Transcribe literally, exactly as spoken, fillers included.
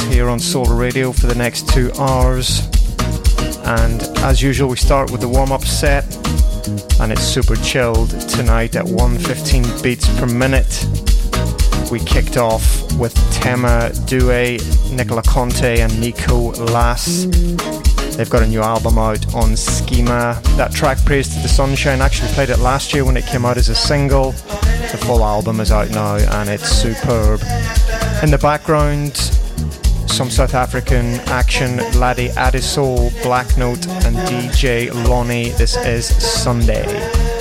here on Solar Radio for the next two hours. And as usual, we start with the warm-up set, and it's super chilled tonight at one fifteen beats per minute. We kicked off with Tema Due, Nicola Conte and Nico Lass. They've got a new album out on Schema. That track, Praise to the Sunshine, actually played it last year when it came out as a single. The full album is out now and it's superb. In the background, some South African action, Laddie Adisol, Black Note and D J Lonnie. This is Sunday.